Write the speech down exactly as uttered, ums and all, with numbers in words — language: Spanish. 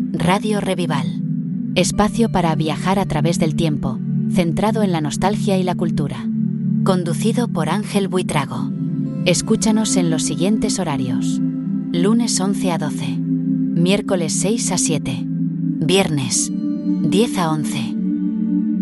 Radio Revival. Espacio para viajar a través del tiempo, centrado en la nostalgia y la cultura. Conducido por Ángel Buitrago. Escúchanos en los siguientes horarios: lunes once a doce, miércoles seis a siete, viernes diez a once,